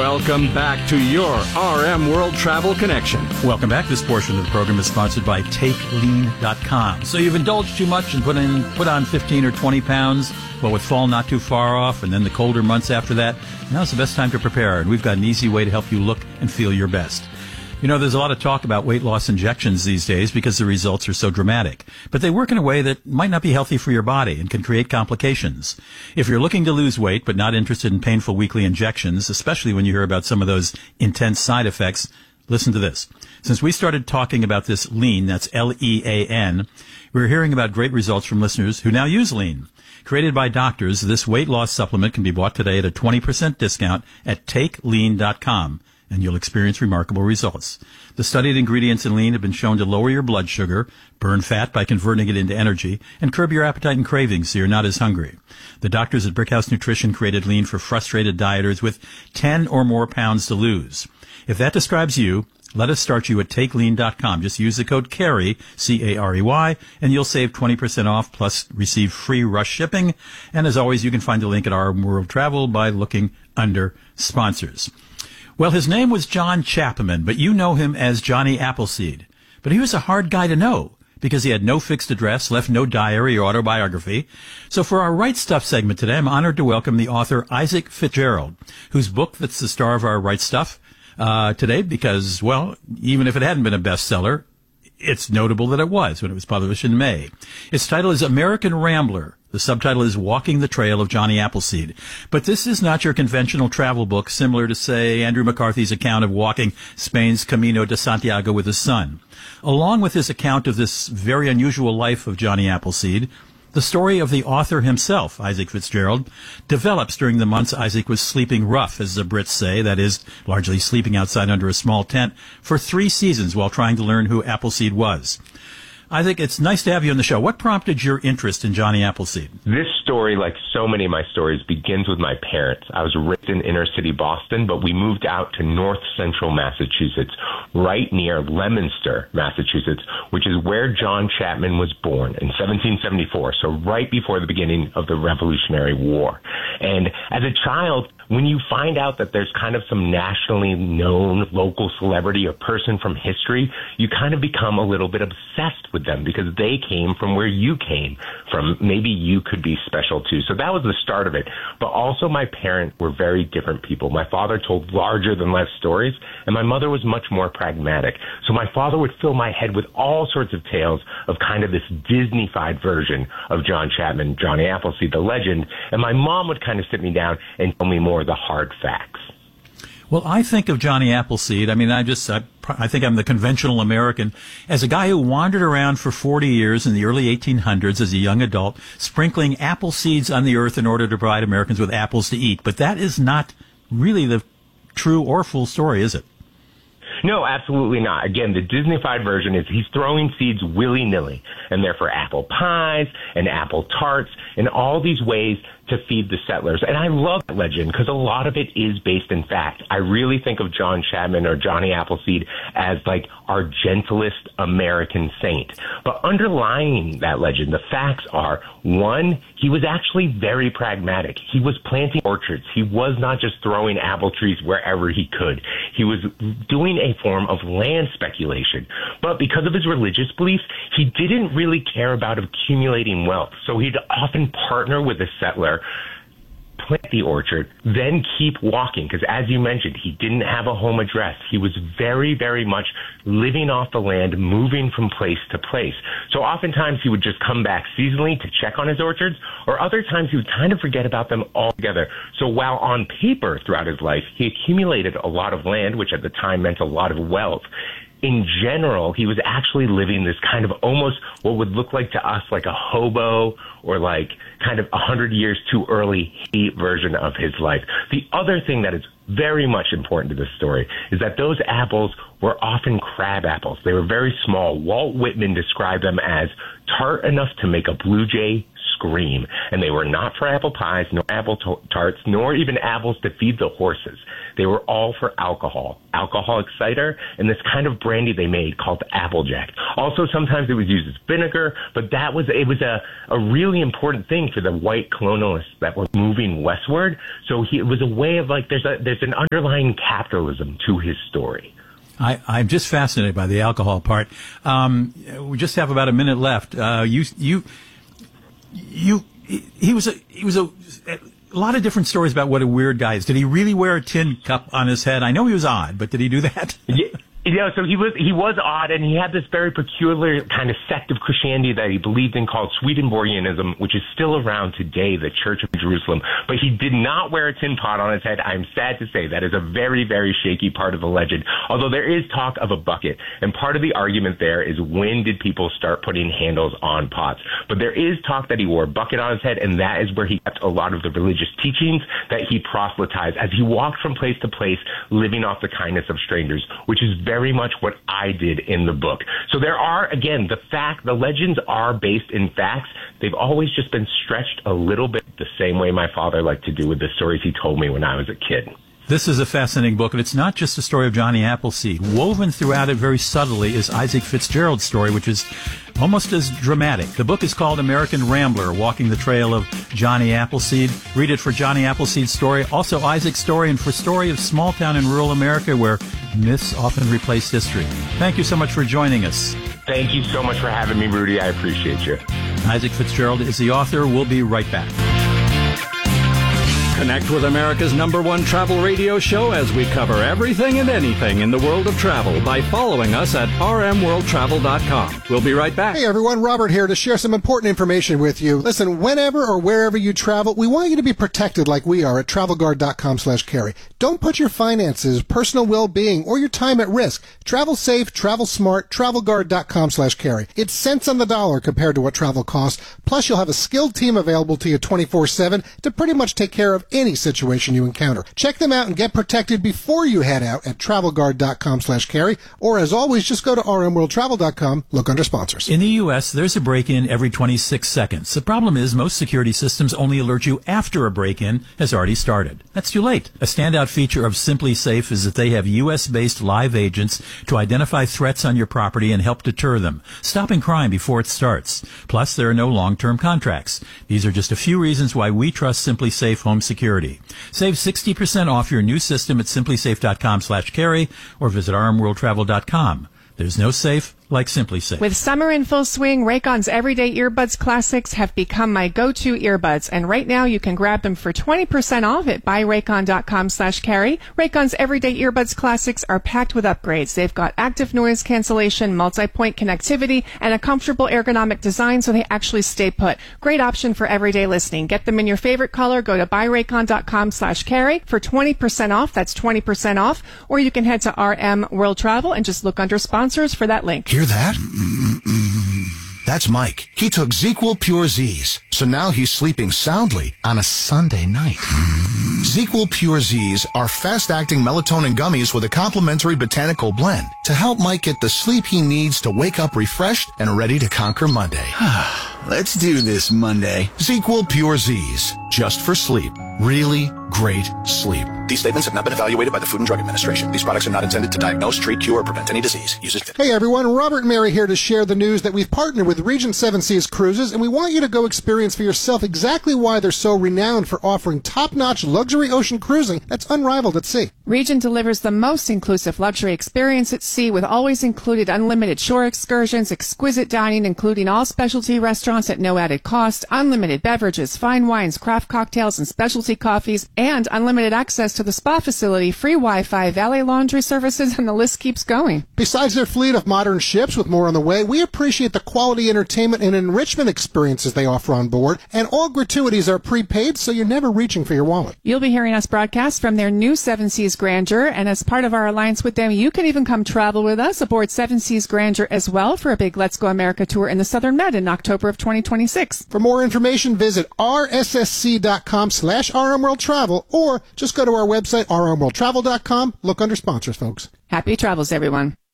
Welcome back to your RM World Travel Connection. Welcome back. This portion of the program is sponsored by TakeLean.com. So you've indulged too much and put on 15 or 20 pounds. Well, with fall not too far off and then the colder months after that, now's the best time to prepare. And we've got an easy way to help you look and feel your best. You know, there's a lot of talk about weight loss injections these days because the results are so dramatic. But they work in a way that might not be healthy for your body and can create complications. If you're looking to lose weight but not interested in painful weekly injections, especially when you hear about some of those intense side effects, listen to this. Since we started talking about this Lean, that's Lean, we're hearing about great results from listeners who now use Lean. Created by doctors, this weight loss supplement can be bought today at a 20% discount at TakeLean.com. And you'll experience remarkable results. The studied ingredients in Lean have been shown to lower your blood sugar, burn fat by converting it into energy, and curb your appetite and cravings so you're not as hungry. The doctors at Brickhouse Nutrition created Lean for frustrated dieters with 10 or more pounds to lose. If that describes you, let us start you at TakeLean.com. Just use the code CAREY, C-A-R-E-Y, and you'll save 20% off, plus receive free rush shipping. And as always, you can find the link at RM World Travel by looking under sponsors. Well, his name was John Chapman, but you know him as Johnny Appleseed. But he was a hard guy to know because he had no fixed address, left no diary or autobiography. So for our Right Stuff segment today, I'm honored to welcome the author Isaac Fitzgerald, whose book that's the star of our Right Stuff today because, well, even if it hadn't been a bestseller, it's notable that it was when it was published in May. Its title is American Rambler. The subtitle is Walking the Trail of Johnny Appleseed. But this is not your conventional travel book similar to, say, Andrew McCarthy's account of walking Spain's Camino de Santiago with his son. Along with his account of this very unusual life of Johnny Appleseed, the story of the author himself, Isaac Fitzgerald, develops during the months Isaac was sleeping rough, as the Brits say, that is, largely sleeping outside under a small tent, for 3 seasons while trying to learn who Appleseed was. Isaac, it's nice to have you on the show. What prompted your interest in Johnny Appleseed? This story, like so many of my stories, begins with my parents. I was raised in inner city Boston, but we moved out to north central Massachusetts, right near Leominster, Massachusetts, which is where John Chapman was born in 1774, so right before the beginning of the Revolutionary War. And as a child, when you find out that there's kind of some nationally known local celebrity or person from history, you kind of become a little bit obsessed with them because they came from where you came from. Maybe you could be special too. So that was the start of it. But also my parents were very different people. My father told larger than life stories, and my mother was much more pragmatic. So my father would fill my head with all sorts of tales of kind of this Disney-fied version of John Chapman, Johnny Appleseed, the legend, and my mom would kind of sit me down and tell me more of the hard facts. Well, I think of Johnny Appleseed, I think I'm the conventional American, as a guy who wandered around for 40 years in the early 1800s as a young adult, sprinkling apple seeds on the earth in order to provide Americans with apples to eat. But that is not really the true or full story, is it? No, absolutely not. Again, the Disney-fied version is he's throwing seeds willy-nilly, and they're for apple pies and apple tarts and all these ways to feed the settlers. And I love that legend because a lot of it is based in fact. I really think of John Chapman or Johnny Appleseed as like our gentlest American saint. But underlying that legend, the facts are, one, he was actually very pragmatic. He was planting orchards. He was not just throwing apple trees wherever he could. He was doing a form of land speculation. But because of his religious beliefs, he didn't really care about accumulating wealth. So he'd often partner with a settler, plant the orchard, then keep walking. Because as you mentioned, he didn't have a home address. He was very, very much living off the land, moving from place to place. So oftentimes he would just come back seasonally to check on his orchards, or other times he would kind of forget about them altogether. So while on paper throughout his life, he accumulated a lot of land, which at the time meant a lot of wealth, in general, he was actually living this kind of almost what would look like to us like a hobo or like kind of 100 years too early hippie version of his life. The other thing that is very much important to this story is that those apples were often crab apples. They were very small. Walt Whitman described them as tart enough to make a blue jay scream. And they were not for apple pies, nor apple tarts, nor even apples to feed the horses. they were all for alcoholic cider, and this kind of brandy they made called Applejack. Also, sometimes it was used as vinegar, but it was a really important thing for the white colonialists that were moving westward. So it was a way of there's an underlying capitalism to his story. I'm just fascinated by the alcohol part. We just have about a minute left. He was a lot of different stories about what a weird guy is. Did he really wear a tin cup on his head? I know he was odd, but did he do that? Yeah, so he was odd, and he had this very peculiar kind of sect of Christianity that he believed in called Swedenborgianism, which is still around today, the Church of Jerusalem. But he did not wear a tin pot on his head. I'm sad to say that is a very, very shaky part of the legend, although there is talk of a bucket. And part of the argument there is, when did people start putting handles on pots? But there is talk that he wore a bucket on his head, and that is where he kept a lot of the religious teachings that he proselytized as he walked from place to place, living off the kindness of strangers, which is very much what I did in the book. So there are, again, the legends are based in facts. They've always just been stretched a little bit the same way my father liked to do with the stories he told me when I was a kid. This is a fascinating book, and it's not just the story of Johnny Appleseed. Woven throughout it very subtly is Isaac Fitzgerald's story, which is almost as dramatic. The book is called American Rambler, Walking the Trail of Johnny Appleseed. Read it for Johnny Appleseed's story, also Isaac's story, and for story of small town in rural America where myths often replace history. Thank you so much for joining us. Thank you so much for having me, Rudy. I appreciate you. Isaac Fitzgerald is the author. We'll be right back. Connect with America's #1 travel radio show as we cover everything and anything in the world of travel by following us at rmworldtravel.com. We'll be right back. Hey everyone, Robert here to share some important information with you. Listen, whenever or wherever you travel, we want you to be protected like we are at TravelGuard.com/carry. Don't put your finances, personal well-being, or your time at risk. Travel safe, travel smart, TravelGuard.com/carry. It's cents on the dollar compared to what travel costs. Plus, you'll have a skilled team available to you 24/7 to pretty much take care of any situation you encounter. Check them out and get protected before you head out at TravelGuard.com/carry, or as always, just go to rmworldtravel.com, look under sponsors. In the U.S., there's a break-in every 26 seconds. The problem is most security systems only alert you after a break-in has already started. That's too late. A standout feature of Simply Safe is that they have U.S.-based live agents to identify threats on your property and help deter them, stopping crime before it starts. Plus, there are no long-term contracts. These are just a few reasons why we trust Simply Safe Home Security. Save 60% off your new system at simplysafe.com/carry or visit rmworldtravel.com. There's no safe like Simply Safe. With summer in full swing, Raycon's Everyday Earbuds Classics have become my go-to earbuds, and right now you can grab them for 20% off at buyraycon.com/carry. Raycon's Everyday Earbuds Classics are packed with upgrades. They've got active noise cancellation, multi-point connectivity, and a comfortable ergonomic design so they actually stay put. Great option for everyday listening. Get them in your favorite color. Go to buyraycon.com/carry for 20% off. That's 20% off. Or you can head to RM World Travel and just look under sponsors for that link. Hear that? That's Mike. He took ZzzQuil Pure Z's, so now he's sleeping soundly on a Sunday night. ZzzQuil Pure Z's are fast-acting melatonin gummies with a complementary botanical blend to help Mike get the sleep he needs to wake up refreshed and ready to conquer Monday. Let's do this Monday. ZzzQuil Pure Z's, just for sleep. Really great sleep. These statements have not been evaluated by the Food and Drug Administration. These products are not intended to diagnose, treat, cure, or prevent any disease. Use as fitting. Hey everyone, Robert and Mary here to share the news that we've partnered with Regent Seven Seas Cruises, and we want you to go experience for yourself exactly why they're so renowned for offering top-notch luxury ocean cruising that's unrivaled at sea. Regent delivers the most inclusive luxury experience at sea with always included unlimited shore excursions, exquisite dining including all specialty restaurants at no added cost, unlimited beverages, fine wines, craft cocktails, and specialty coffees, and unlimited access to the spa facility, free Wi-Fi, valet laundry services, and the list keeps going. Besides their fleet of modern ships with more on the way, we appreciate the quality entertainment and enrichment experiences they offer on board, and all gratuities are prepaid, so you're never reaching for your wallet. You'll be hearing us broadcast from their new Seven Seas Grandeur, and as part of our alliance with them, you can even come travel with us aboard Seven Seas Grandeur as well for a big Let's Go America tour in the Southern Med in October of 2026. For more information, visit rssc.com/rmworldtravel, or just go to our website, rmworldtravel.com. Look under sponsors, folks. Happy travels, everyone.